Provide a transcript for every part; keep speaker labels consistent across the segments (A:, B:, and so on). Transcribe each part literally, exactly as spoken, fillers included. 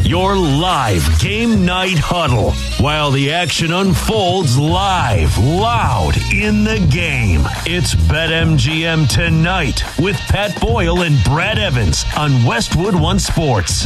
A: Your live game night huddle while the action unfolds live, loud in the game. It's BetMGM Tonight with Pat Boyle and Brad Evans on Westwood One Sports.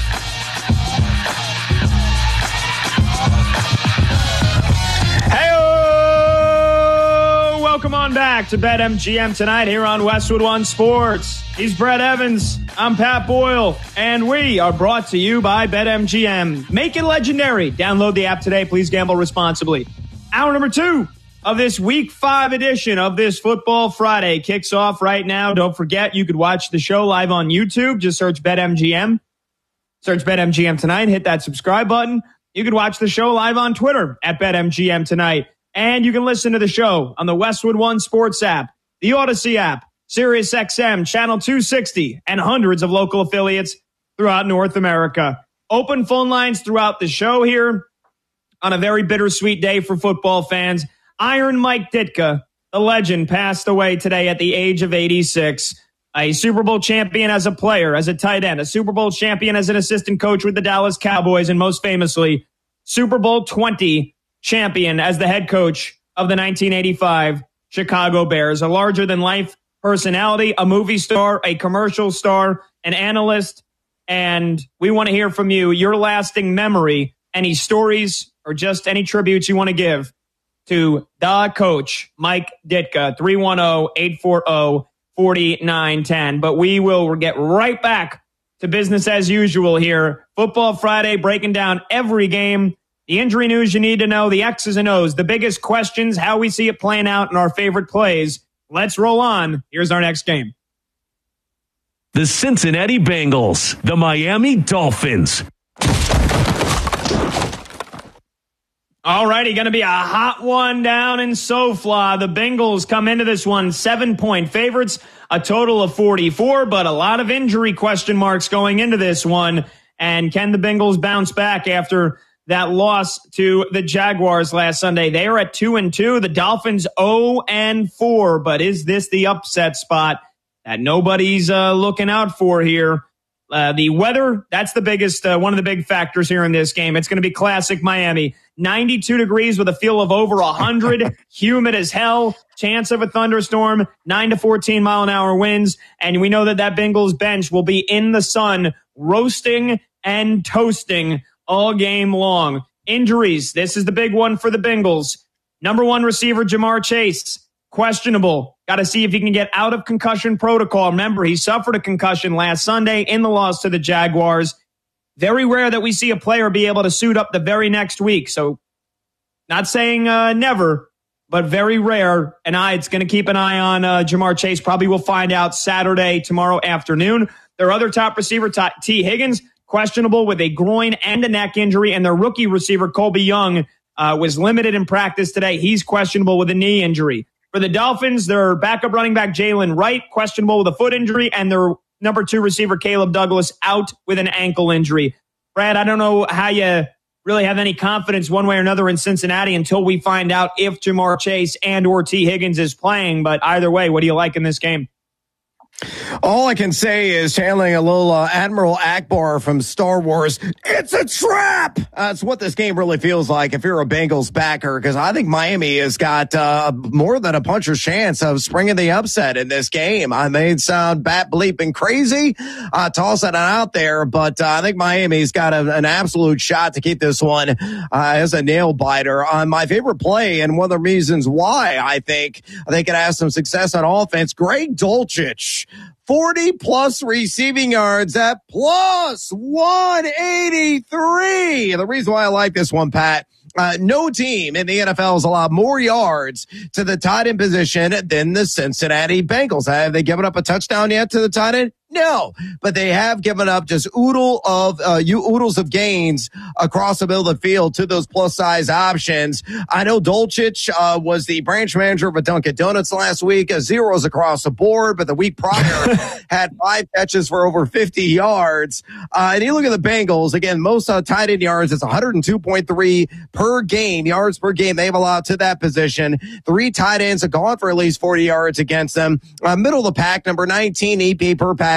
B: Hey-o! Welcome on back to BetMGM Tonight here on Westwood One Sports. He's Brad Evans. I'm Pat Boyle. And we are brought to you by BetMGM. Make it legendary. Download the app today. Please gamble responsibly. Hour number two of this week five edition of this Football Friday kicks off right now. Don't forget, you could watch the show live on YouTube. Just search BetMGM. Search BetMGM Tonight. Hit that subscribe button. You can watch the show live on Twitter at BetMGM Tonight. And you can listen to the show on the Westwood One Sports app, the Odyssey app, Sirius X M, Channel two sixty, and hundreds of local affiliates throughout North America. Open phone lines throughout the show here on a very bittersweet day for football fans. Iron Mike Ditka, the legend, passed away today at the age of eighty-six. A Super Bowl champion as a player, as a tight end, a Super Bowl champion as an assistant coach with the Dallas Cowboys, and most famously, Super Bowl twenty champion as the head coach of the nineteen eighty-five Chicago Bears. A larger-than-life personality, a movie star, a commercial star, an analyst, and we want to hear from you, your lasting memory, any stories or just any tributes you want to give to the coach, Mike Ditka, three one zero, eight four zero, four nine one zero. But we will get right back to business as usual here. Football Friday, breaking down every game, the injury news you need to know, the X's and O's, the biggest questions, how we see it playing out, and our favorite plays. Let's roll on. Here's our next game.
A: The Cincinnati Bengals, the Miami Dolphins.
B: All righty, going to be a hot one down in SoFla. The Bengals come into this one seven-point favorites, a total of forty-four, but a lot of injury question marks going into this one. And can the Bengals bounce back after that loss to the Jaguars last Sunday? They are at two and two. The Dolphins zero and four. But is this the upset spot that nobody's uh, looking out for here? Uh, the weather, that's the biggest, uh, one of the big factors here in this game. It's going to be classic Miami. ninety-two degrees with a feel of over one hundred, humid as hell, chance of a thunderstorm, nine to fourteen mile an hour winds. And we know that that Bengals bench will be in the sun, roasting and toasting all game long. Injuries. This is the big one for the Bengals. Number one receiver, Jamar Chase, questionable. Got to see if he can get out of concussion protocol. Remember, he suffered a concussion last Sunday in the loss to the Jaguars. Very rare that we see a player be able to suit up the very next week. So not saying uh, never, but very rare. And I, it's going to keep an eye on uh, Jamar Chase. Probably we'll find out Saturday, tomorrow afternoon. Their other top receiver, T. Higgins, questionable with a groin and a neck injury, and their rookie receiver, Colby Young, uh, was limited in practice today. He's questionable with a knee injury. For the Dolphins, their backup running back, Jalen Wright, questionable with a foot injury, and their number two receiver, Caleb Douglas, out with an ankle injury. Brad, I don't know how you really have any confidence one way or another in Cincinnati until we find out if Jamar Chase and or T. Higgins is playing, but either way, what do you like in this game?
C: All I can say is channeling a little uh, Admiral Akbar from Star Wars. It's a trap. That's what this game really feels like if you're a Bengals backer, because I think Miami has got uh, more than a puncher's chance of springing the upset in this game. I may sound bat bleeping crazy, uh, tossing it out there, but uh, I think Miami's got a, an absolute shot to keep this one uh, as a nail biter. On uh, my favorite play, and one of the reasons why I think they could have some success on offense, Greg Dulcich. forty plus receiving yards at plus one eighty-three. The reason why I like this one, Pat, uh, no team in the N F L has allowed more yards to the tight end position than the Cincinnati Bengals. Have they given up a touchdown yet to the tight end? No, but they have given up just oodle of uh, you oodles of gains across the middle of the field to those plus size options. I know Dulcich uh, was the branch manager of a Dunkin' Donuts last week, uh, zeros across the board, but the week prior had five catches for over fifty yards. Uh, and you look at the Bengals again, most uh, tight end yards. It's one hundred two point three per game, yards per game they've allowed to that position. Three tight ends have gone for at least forty yards against them. Uh, middle of the pack, number nineteen E P per pass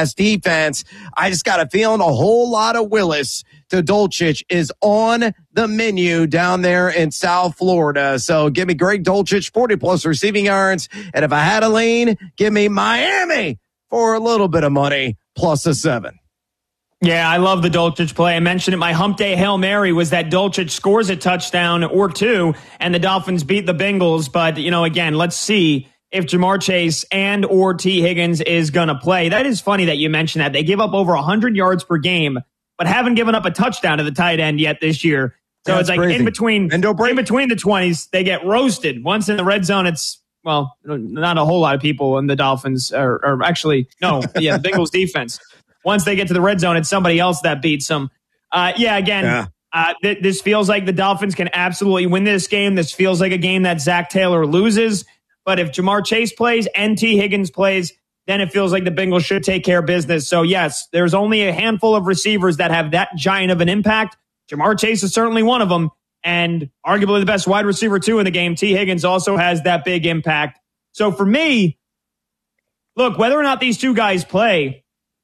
C: pass defense. I just got a feeling a whole lot of Willis to Dulcich is on the menu down there in South Florida. So give me Greg Dulcich, forty plus receiving yards. And if I had a lean, give me Miami for a little bit of money plus a seven.
B: Yeah, I love the Dulcich play. I mentioned it. My hump day Hail Mary was that Dulcich scores a touchdown or two, and the Dolphins beat the Bengals. But, you know, again, let's see if Jamar Chase and or T. Higgins is going to play. That is funny that you mentioned that. They give up over one hundred yards per game, but haven't given up a touchdown to the tight end yet this year. So
C: That's
B: it's like
C: crazy.
B: in between, in between the twenties, they get roasted. Once in the red zone, it's, well, not a whole lot of people in the Dolphins, or, or actually, no, yeah, the Bengals defense. Once they get to the red zone, it's somebody else that beats them. Uh, yeah, again, yeah. Uh, th- this feels like the Dolphins can absolutely win this game. This feels like a game that Zach Taylor loses. But if Jamar Chase plays and T. Higgins plays, then it feels like the Bengals should take care of business. So, yes, there's only a handful of receivers that have that giant of an impact. Jamar Chase is certainly one of them, and arguably the best wide receiver, too, in the game. T. Higgins also has that big impact. So, for me, look, whether or not these two guys play,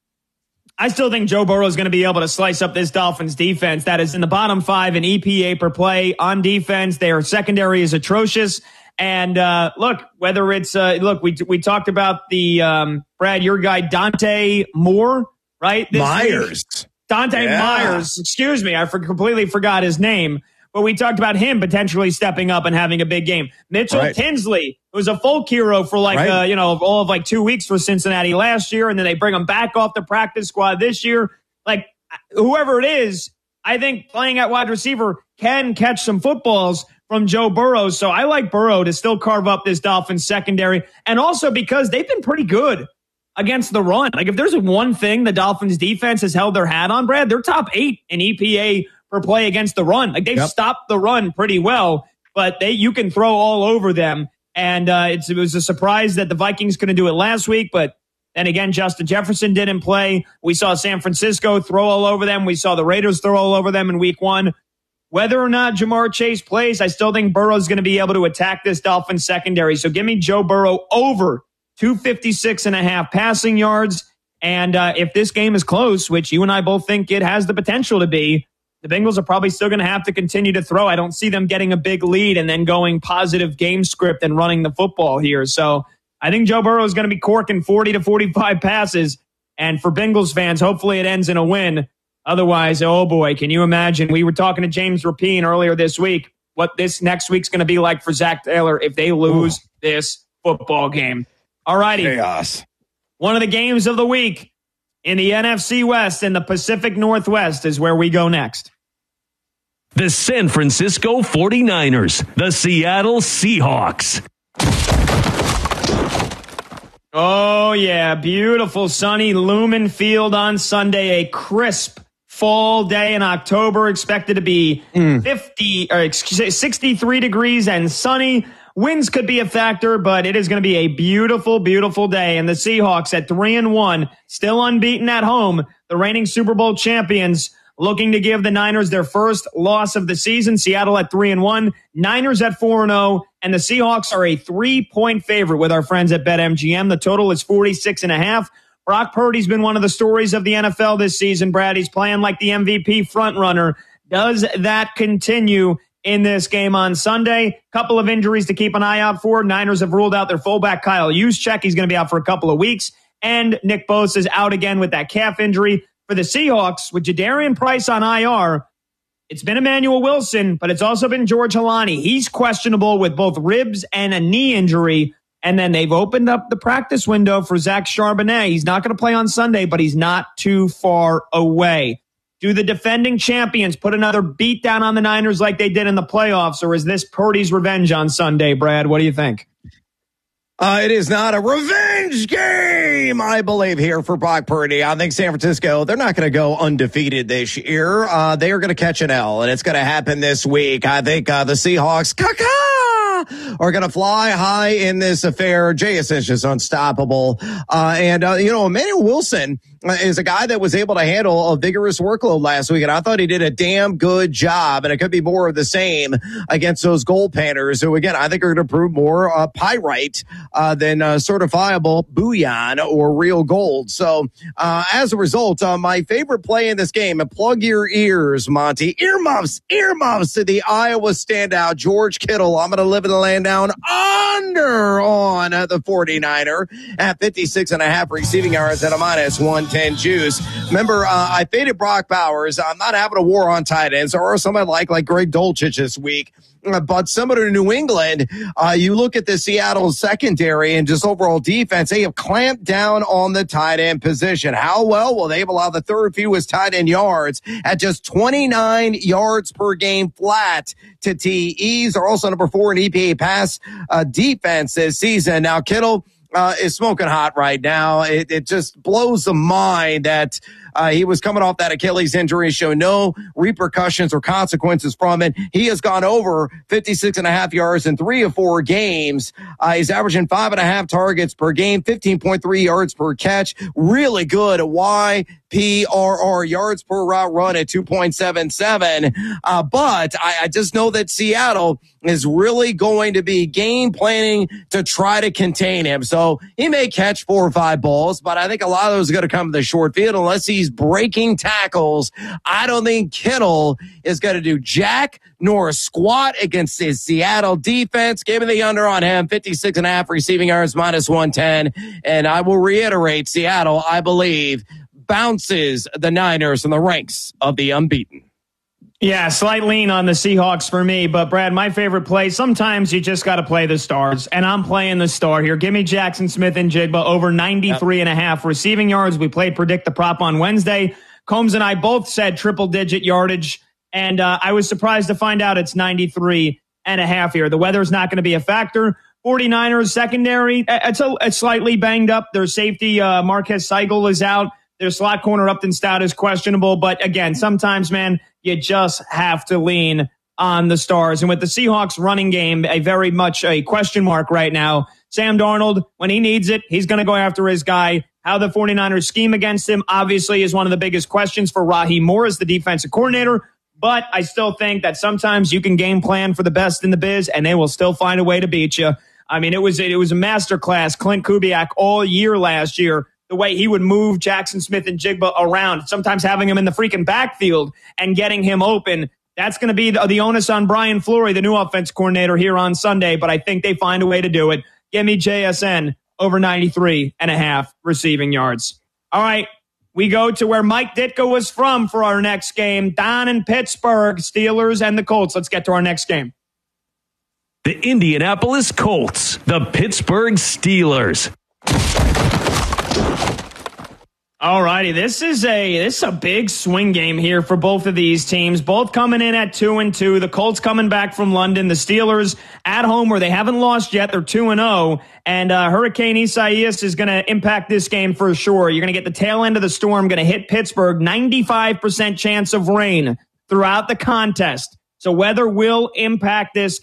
B: I still think Joe Burrow is going to be able to slice up this Dolphins defense that is in the bottom five in E P A per play on defense. Their secondary is atrocious. And uh, look, whether it's uh, look, we we talked about the um, Brad, your guy Dante Moore, right? This
C: Myers,
B: week. Dante
C: yeah.
B: Myers. Excuse me, I for, completely forgot his name. But we talked about him potentially stepping up and having a big game. Mitchell right. Tinsley, who was a folk hero for like, right. uh, you know, all of like two weeks for Cincinnati last year. And then they bring him back off the practice squad this year. Like, whoever it is, I think playing at wide receiver can catch some footballs from Joe Burrow. So I like Burrow to still carve up this Dolphins secondary. And also because they've been pretty good against the run. Like, if there's one thing the Dolphins defense has held their hat on, Brad, they're top eight in E P A per play against the run. Like, they've yep. stopped the run pretty well, but they you can throw all over them. And uh, it's, it was a surprise that the Vikings couldn't do it last week, but then again, Justin Jefferson didn't play. We saw San Francisco throw all over them. We saw the Raiders throw all over them in week one. Whether or not Jamar Chase plays, I still think Burrow's going to be able to attack this Dolphins secondary. So give me Joe Burrow over two fifty-six and a half passing yards. And uh, if this game is close, which you and I both think it has the potential to be, the Bengals are probably still going to have to continue to throw. I don't see them getting a big lead and then going positive game script and running the football here. So I think Joe Burrow is going to be corking forty to forty-five passes. And for Bengals fans, hopefully it ends in a win. Otherwise, oh boy, can you imagine? We were talking to James Rapien earlier this week, what this next week's going to be like for Zach Taylor if they lose Ooh. this football game. All righty.
C: Chaos.
B: One of the games of the week in the N F C West and the Pacific Northwest is where we go next.
A: The San Francisco forty-niners, the Seattle Seahawks.
B: Oh, yeah. Beautiful, sunny Lumen Field on Sunday. A crisp fall day in October, expected to be mm. fifty or excuse me, sixty-three degrees and sunny. Winds could be a factor, but it is going to be a beautiful, beautiful day. And the Seahawks at three and one, still unbeaten at home, the reigning Super Bowl champions, looking to give the Niners their first loss of the season. Seattle at three and one, Niners at four and zero, and the Seahawks are a three-point favorite with our friends at BetMGM. The total is forty-six and a half. Brock Purdy's been one of the stories of the N F L this season, Brad. He's playing like the M V P frontrunner. Does that continue in this game on Sunday? Couple of injuries to keep an eye out for. Niners have ruled out their fullback Kyle Juszczyk. He's going to be out for a couple of weeks. And Nick Bosa is out again with that calf injury. For the Seahawks, with Jadarian Price on I R, it's been Emmanuel Wilson, but it's also been George Halani. He's questionable with both ribs and a knee injury. And then they've opened up the practice window for Zach Charbonnet. He's not going to play on Sunday, but he's not too far away. Do the defending champions put another beat down on the Niners like they did in the playoffs, or is this Purdy's revenge on Sunday, Brad? What do you think?
C: Uh, it is not a revenge game, I believe, here for Brock Purdy. I think San Francisco, they're not going to go undefeated this year. Uh, they are going to catch an L, and it's going to happen this week. I think uh, the Seahawks, caca, are going to fly high in this affair. Jay is just unstoppable. Uh, and, uh, you know, Emmanuel Wilson, is a guy that was able to handle a vigorous workload last week, and I thought he did a damn good job, and it could be more of the same against those goal painters, who, again, I think are going to prove more uh, pyrite uh, than uh, certifiable bullion or real gold. So uh, as a result, uh, my favorite play in this game, and plug your ears, Monty, earmuffs, earmuffs to the Iowa standout, George Kittle. I'm going to live in the land down under on uh, the forty-niner at fifty-six and a half receiving yards at a minus one ten juice. Remember, uh, I faded Brock Bowers. I'm not having a war on tight ends, or somebody like, like Greg Dulcich this week. But similar to New England, uh, you look at the Seattle secondary and just overall defense, they have clamped down on the tight end position. How well? Well, they've allowed the third fewest tight end yards at just twenty-nine yards per game flat to T Es. They're also number four in E P A pass uh, defense this season. Now, Kittle uh, is smoking hot right now. It, it just blows the mind that Uh, he was coming off that Achilles injury, show no repercussions or consequences from it. He has gone over fifty-six and a half yards in three of four games. Uh, he's averaging five and a half targets per game, fifteen point three yards per catch. Really good Y P R R, yards per route run, at two point seven seven. Uh, but I, I just know that Seattle is really going to be game planning to try to contain him. So he may catch four or five balls, but I think a lot of those are going to come to the short field unless he's breaking tackles. I don't think Kittle is going to do jack nor squat against his Seattle defense. Give me the under on him, fifty-six and a half receiving yards, minus one ten. And I will reiterate, Seattle, I believe, bounces the Niners in the ranks of the unbeaten.
B: Yeah, slight lean on the Seahawks for me. But, Brad, my favorite play, sometimes you just got to play the stars. And I'm playing the star here. Give me Jackson Smith and Jigba over ninety-three and a half receiving yards. We played Predict the Prop on Wednesday. Combs and I both said triple-digit yardage. And uh, I was surprised to find out it's ninety-three and a half here. The weather's not going to be a factor. forty-niners secondary, it's, a, it's slightly banged up. Their safety, uh, Marquez Seigel, is out. Their slot corner, Upton Stout, is questionable. But, again, sometimes, man, you just have to lean on the stars. And with the Seahawks running game, a very much a question mark right now, Sam Darnold, when he needs it, he's going to go after his guy. How the forty-niners scheme against him, obviously, is one of the biggest questions for Raheem Morris, the defensive coordinator. But I still think that sometimes you can game plan for the best in the biz, and they will still find a way to beat you. I mean, it was, it was a masterclass, Clint Kubiak, all year last year, the way he would move Jackson Smith and Jigba around, sometimes having him in the freaking backfield and getting him open. That's going to be the, the onus on Brian Fleury, the new offense coordinator, here on Sunday, but I think they find a way to do it. Give me J S N over ninety-three and a half receiving yards. All right, we go to where Mike Ditka was from for our next game, down in Pittsburgh, Steelers and the Colts. Let's get to our next game.
A: The Indianapolis Colts, the Pittsburgh Steelers.
B: All righty, this is a this is a big swing game here for both of these teams. Both coming in at two and two. The Colts coming back from London. The Steelers at home, where they haven't lost yet. They're two and zero. And uh, Hurricane Isaias is going to impact this game for sure. You're going to get the tail end of the storm, going to hit Pittsburgh. ninety-five percent chance of rain throughout the contest. So weather will impact this